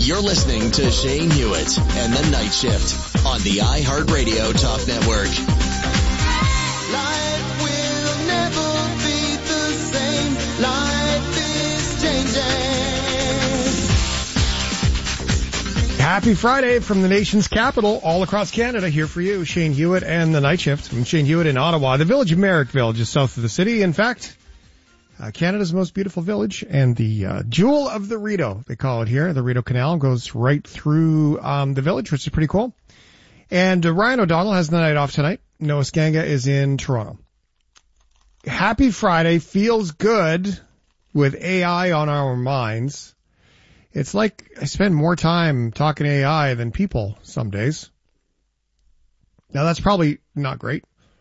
You're listening to Shane Hewitt and the Night Shift on the iHeartRadio Talk Network. Life will never be the same. Life is changing. Happy Friday from the nation's capital, all across Canada, here for you. Shane Hewitt and the Night Shift. I'm Shane Hewitt in Ottawa, the village of Merrickville, just south of the city. In fact, Canada's most beautiful village and the jewel of the Rideau, they call it here. The Rideau Canal goes right through the village, which is pretty cool. And Ryan O'Donnell has the night off tonight. Noah Skanga is in Toronto. Happy Friday. Feels good with AI on our minds. It's like I spend more time talking to AI than people some days. Now, that's probably not great.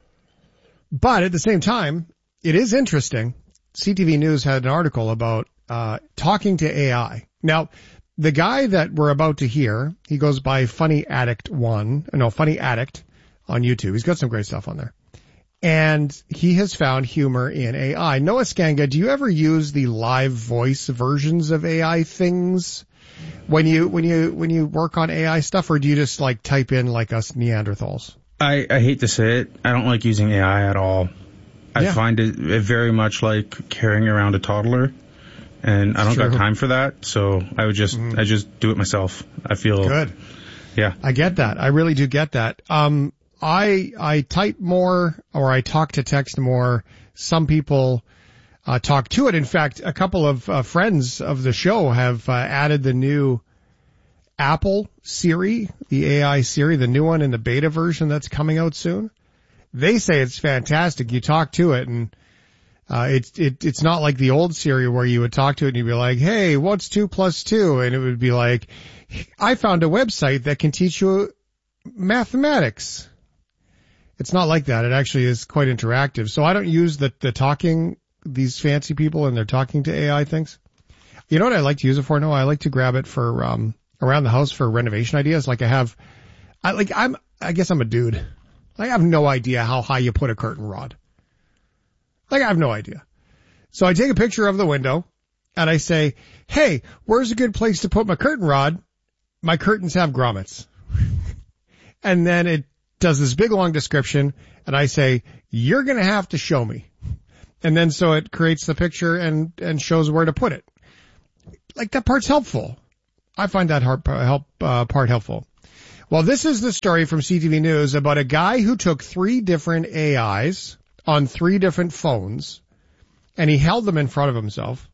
But at the same time, it is interesting. CTV News had an article about talking to AI. Now, the guy that we're about to hear, he goes by Funny Addict on YouTube. He's got some great stuff on there. And he has found humor in AI. Noah Skanga, do you ever use the live voice versions of AI things when you work on AI stuff, or do you just like type in like us Neanderthals? I hate to say it, I don't like using AI at all. I find it very much like carrying around a toddler, and I don't got time for that, so I just do it myself. I feel good. Yeah. I get that. I really do get that. I type more, or I talk to text more. Some people talk to it. In fact, a couple of friends of the show have added the new Apple Siri, the AI Siri, the new one in the beta version that's coming out soon. They say it's fantastic. You talk to it, and it's not like the old Siri where you would talk to it and you'd be like, hey, what's 2 + 2? And it would be like, I found a website that can teach you mathematics. It's not like that. It actually is quite interactive. So I don't use the talking, these fancy people and they're talking to AI things. You know what I like to use it for? No, I like to grab it for around the house for renovation ideas. Like I guess I'm a dude. I have no idea how high you put a curtain rod. Like, I have no idea. So I take a picture of the window and I say, hey, where's a good place to put my curtain rod? My curtains have grommets. And then it does this big long description and I say, you're going to have to show me. And then so it creates the picture and shows where to put it. Like, that part's helpful. I find that part helpful. Well, this is the story from CTV News about a guy who took 3 different AIs on 3 different phones, and he held them in front of himself,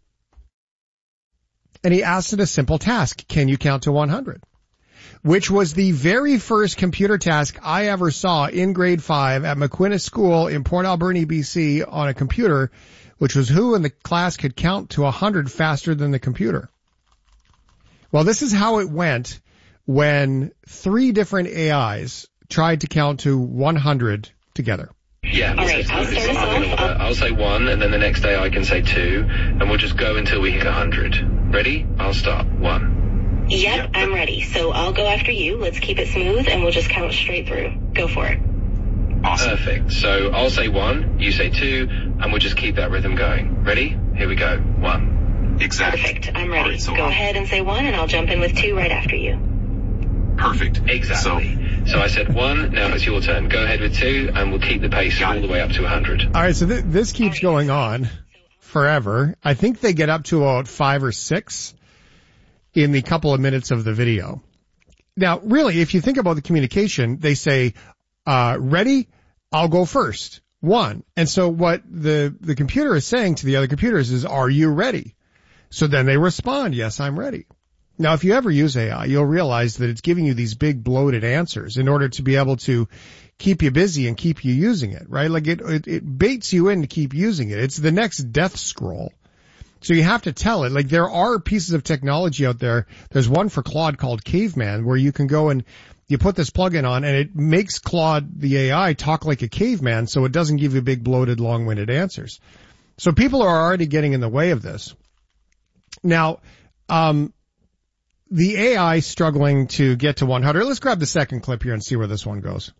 and he asked it a simple task. Can you count to 100? Which was the very first computer task I ever saw in grade 5 at McQuinnis School in Port Alberni, BC, on a computer, which was who in the class could count to 100 faster than the computer. Well, this is how it went when 3 different AIs tried to count to 100 together. Yeah. All right, I'll start us off. I'll say 1, and then the next AI can say 2, and we'll just go until we hit 100. Ready? I'll start. 1. Yep, I'm ready. So I'll go after you. Let's keep it smooth, and we'll just count straight through. Go for it. Awesome. Perfect. So I'll say 1, you say 2, and we'll just keep that rhythm going. Ready? Here we go. 1. Exactly. Perfect. I'm ready. Right, so go ahead and say 1, and I'll jump in with 2 right after you. Perfect. Exactly. So I said 1, now it's your turn. Go ahead with 2, and we'll keep the pace all the way up to 100. All right, so this keeps going on forever. I think they get up to about 5 or 6 in the couple of minutes of the video. Now, really, if you think about the communication, they say, ready? I'll go first. 1. And so what the computer is saying to the other computers is, are you ready? So then they respond, yes, I'm ready. Now, if you ever use AI, you'll realize that it's giving you these big bloated answers in order to be able to keep you busy and keep you using it, right? Like it baits you in to keep using it. It's the next death scroll. So you have to tell it. Like, there are pieces of technology out there. There's one for Claude called Caveman, where you can go and you put this plugin on and it makes Claude, the AI, talk like a caveman, so it doesn't give you big bloated long-winded answers. So people are already getting in the way of this. Now, the AI struggling to get to 100. Let's grab the second clip here and see where this one goes.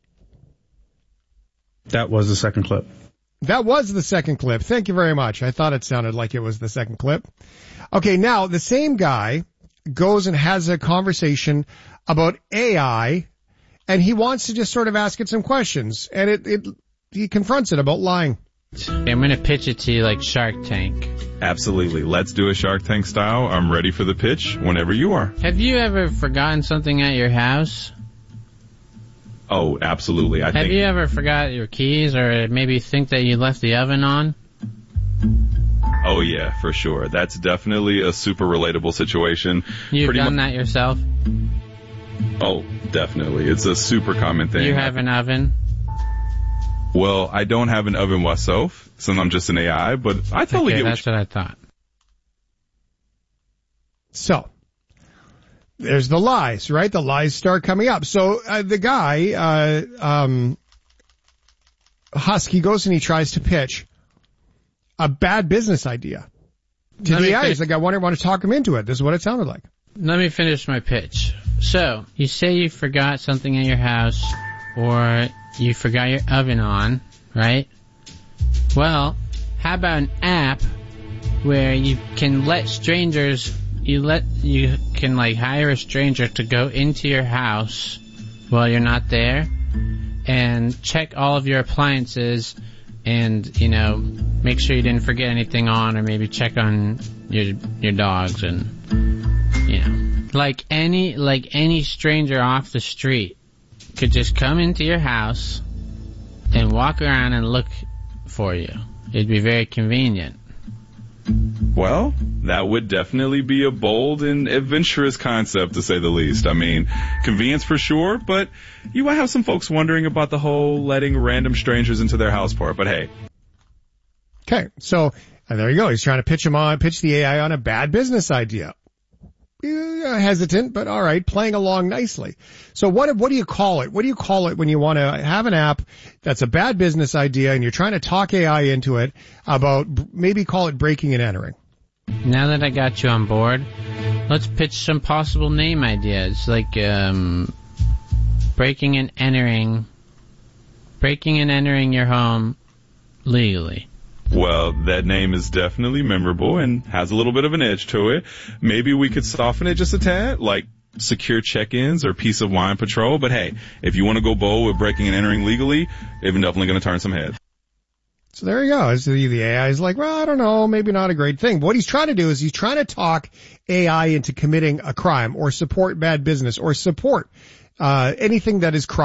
That was the second clip. That was the second clip. Thank you very much. I thought it sounded like it was the second clip. Okay, now the same guy goes and has a conversation about AI, and he wants to just sort of ask it some questions, and he confronts it about lying. I'm going to pitch it to you like Shark Tank. Absolutely. Let's do a Shark Tank style. I'm ready for the pitch whenever you are. Have you ever forgotten something at your house? Oh, absolutely. Have you ever forgot your keys, or maybe think that you left the oven on? Oh, yeah, for sure. That's definitely a super relatable situation. You've done that yourself? Oh, definitely. It's a super common thing. You have an oven? Well, I don't have an oven myself, since I'm just an AI, but I totally get that's what I thought. So, there's the lies, right? The lies start coming up. So, the guy, Husky, goes and he tries to pitch a bad business idea to the AI. He's like, I want to talk him into it. This is what it sounded like. Let me finish my pitch. So, you say you forgot something at your house, or you forgot your oven on, right? Well, how about an app where you can let strangers, you can like hire a stranger to go into your house while you're not there and check all of your appliances and, you know, make sure you didn't forget anything on, or maybe check on your dogs, and, you know, like any stranger off the street could just come into your house and walk around and look for you. It'd be very convenient. Well, that would definitely be a bold and adventurous concept, to say the least. I mean, convenience for sure, but you might have some folks wondering about the whole letting random strangers into their house part, but hey. Okay, so there you go. He's trying to pitch the AI on a bad business idea. Hesitant, but all right, playing along nicely. So what do you call it? What do you call it when you want to have an app that's a bad business idea and you're trying to talk AI into it about, maybe call it breaking and entering? Now that I got you on board, let's pitch some possible name ideas, like breaking and entering your home legally. Well, that name is definitely memorable and has a little bit of an edge to it. Maybe we could soften it just a tad, like secure check-ins or peace of mind patrol. But hey, if you want to go bold with breaking and entering legally, it's definitely going to turn some heads. So there you go. The AI is like, well, I don't know, maybe not a great thing. What he's trying to do is he's trying to talk AI into committing a crime or support bad business or support anything that is crime.